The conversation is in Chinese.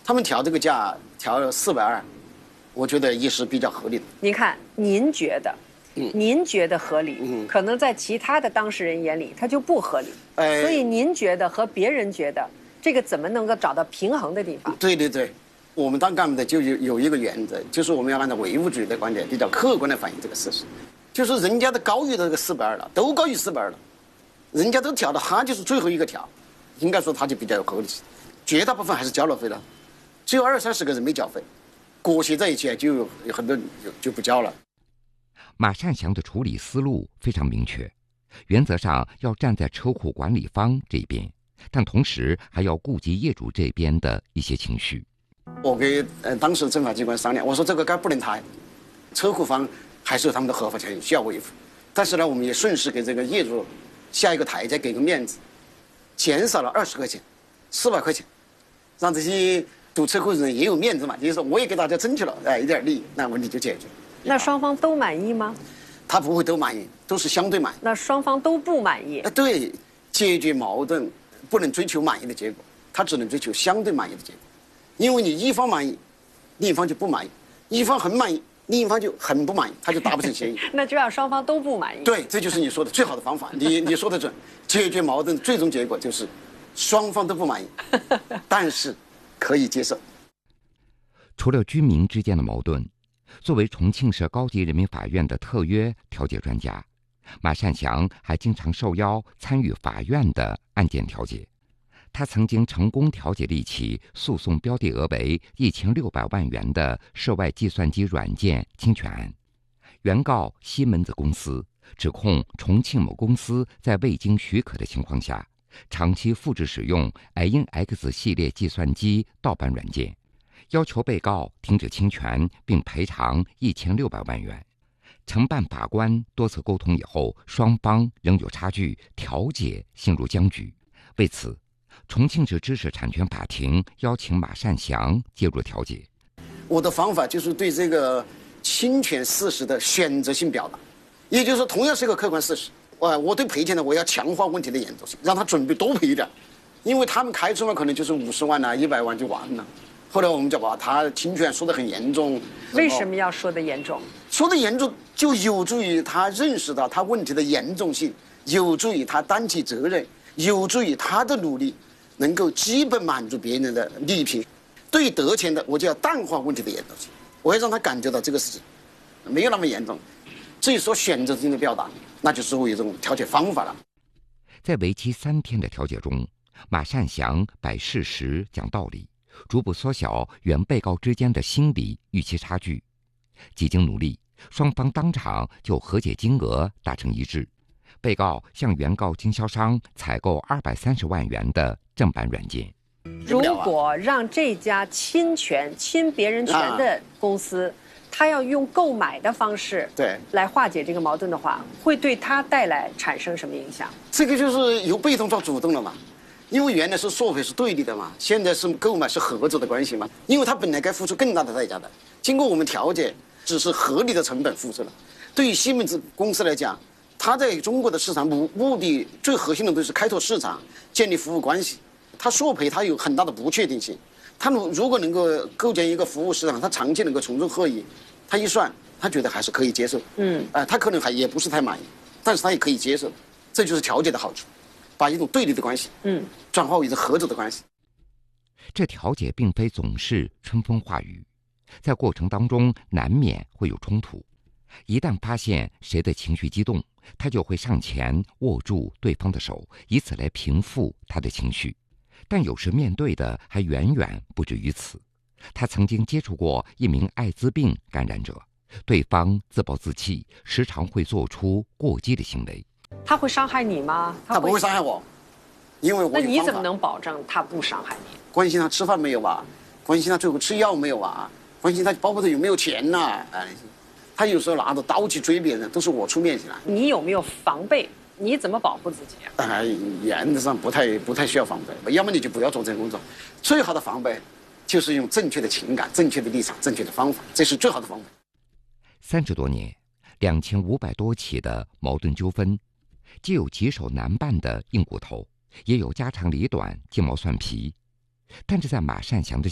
他们调这个价调了420，我觉得也是比较合理的。 您看，您觉得？您觉得合理，可能在其他的当事人眼里，它就不合理。所以您觉得和别人觉得，这个怎么能够找到平衡的地方？ 对对对，我们当干部的就有一个原则，就是我们要按照唯物主义的观点，比较客观的反映这个事实。就是人家都高于这个420了，都高于420了，人家都调了，他就是最后一个调，应该说他就比较有合理性。绝大部分还是交了费了，只有20-30个人没缴费，裹挟在一起就有很多人就不交了。 马善祥的处理思路非常明确，原则上要站在车库管理方这边，但同时还要顾及业主这边的一些情绪。 我给当时政法机关商量，我说这个该不能抬，车库方还是有他们的合法权益需要维护，但是呢，我们也顺势给这个业主下一个台阶，给个面子，减少了20块钱，400块钱，让这些堵车库的人也有面子嘛，就是说我也给大家争取了一点利益，那问题就解决。 那双方都满意吗？ 他不会都满意，都是相对满意。 那双方都不满意？ 对，解决矛盾不能追求满意的结果，他只能追求相对满意的结果。因为你一方满意，另一方就不满意；一方很满意，另一方就很不满意，他就达不成协议。 那就让双方都不满意。 对，这就是你说的最好的方法。你说的准，解决矛盾最终结果就是双方都不满意，但是可以接受。 除了居民之间的矛盾，作为重庆市高级人民法院的特约调解专家，马善祥还经常受邀参与法院的案件调解。他曾经成功调解了一起诉讼标的额为1600万元的涉外计算机软件侵权案，原告西门子公司指控重庆某公司在未经许可的情况下，长期复制使用 INX 系列计算机盗版软件，要求被告停止侵权并赔偿1600万元。承办法官多次沟通以后，双方仍有差距，调解陷入僵局。为此，重庆市知识产权法庭邀请马善祥介入调解。 我的方法就是对这个侵权事实的选择性表达，也就是说，同样是一个客观事实，我对赔钱的我要强化问题的严重性，让他准备多赔一点，因为他们开出嘛可能就是50万啊、100万就完了。后来我们就把他侵权说得很严重。 为什么要说得严重？ 说得严重就有助于他认识到他问题的严重性，有助于他担起责任，有助于他的努力能够基本满足别人的利益平。对于得钱的，我就要淡化问题的严重性，我要让他感觉到这个事情没有那么严重。至于说选择性的表达，那就是我一种调解方法了。 在为期3天的调解中，马善祥摆事实讲道理，逐步缩小原被告之间的心理预期差距。几经努力，双方当场就和解金额达成一致。被告向原告经销商采购230万元的正版软件。 如果让这家侵别人权的公司，他要用购买的方式来化解这个矛盾的话，会对他产生什么影响？ 这个就是由被动到主动了嘛。因为原来是索赔是对立的嘛，现在是购买是合作的关系嘛。因为他本来该付出更大的代价的，经过我们调解，只是合理的成本付出了。对于西门子公司来讲，他在中国的市场目的最核心的都是开拓市场、建立服务关系。他索赔他有很大的不确定性，他如果能够构建一个服务市场，他长期能够从中获益，他一算，他觉得还是可以接受。他可能也不是太满意，但是他也可以接受，这就是调解的好处。把一种对立的关系，转化为一种合作的关系。 这调解并非总是春风化雨，在过程当中难免会有冲突。一旦发现谁的情绪激动，他就会上前握住对方的手，以此来平复他的情绪。但有时面对的还远远不止于此。他曾经接触过一名艾滋病感染者，对方自暴自弃，时常会做出过激的行为。 他会伤害你吗？ 他不会伤害我，因为我。 那你怎么能保证他不伤害你？ 关心他吃饭没有啊？关心他最后吃药没有啊？关心他包包里有没有钱呐？他有时候拿着刀去追别人，都是我出面去了。 你有没有防备？你怎么保护自己啊？ 原则上不太需要防备，要么你就不要做这个工作。最好的防备就是用正确的情感、正确的立场、正确的方法，这是最好的防备。 30多年，2500多起的矛盾纠纷。既有棘手难办的硬骨头，也有家长里短、鸡毛蒜皮，但是在马善祥的